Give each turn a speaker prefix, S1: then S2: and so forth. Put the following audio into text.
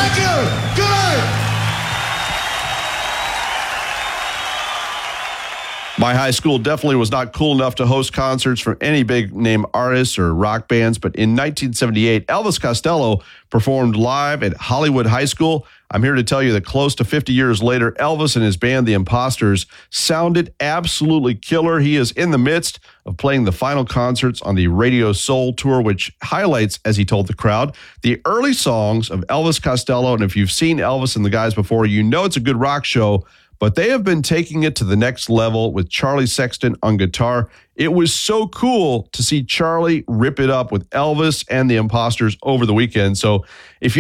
S1: Thank you. Good night.
S2: My high school definitely was not cool enough to host concerts from any big-name artists or rock bands, but in 1978, Elvis Costello performed live at Hollywood High School. I'm here to tell you that close to 50 years later, Elvis and his band, The Imposters, sounded absolutely killer. He is in the midst of playing the final concerts on the Radio Soul Tour, which highlights, as he told the crowd, the early songs of Elvis Costello. And if you've seen Elvis and the guys before, you know it's a good rock show. But they have been taking it to the next level with Charlie Sexton on guitar. It was so cool to see Charlie rip it up with Elvis and the Imposters over the weekend. So if you